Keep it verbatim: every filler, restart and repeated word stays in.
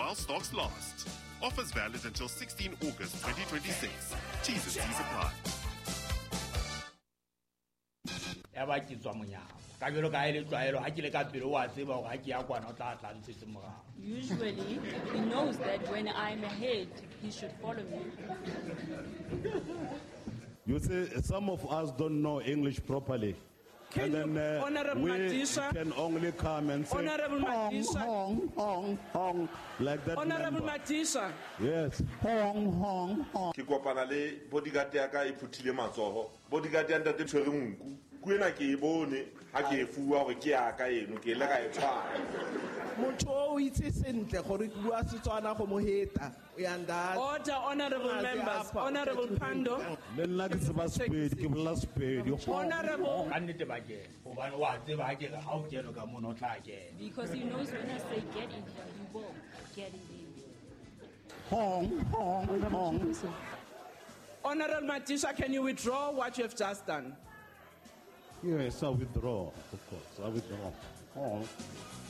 while stocks last. Offers valid until sixteenth August twenty twenty-six. T's and C's apply. Usually, he knows that when I'm ahead, he should follow me. You see, some of us don't know English properly. Can and you, then uh, Honorable we Madisha, can only come and say, Honorable hong, Madisha, hong, hong, hong, like that. Honorable member. Madisha, Yes, hong, hong, hong. Ke kopana le bodyguard ya ka e phuthile matsogo bodyguard ya ntate tshwere nku kuena ke e bone ha ke e fuwa gore ke ya ka eno ke le ka e tshwara motho o itse sentle gore ke bua Setswana go mo heta o ya nda order, honorable members, Honorable Pando, Le nna ke tseba Sepedi, ke bolela Sepedi. Honorable, Because he knows when I say get in here, he will get in there. Hong, hong, hong. Honorable Madisha, can you withdraw what you have just done? Yes, I withdraw, of course. I withdraw. Hong.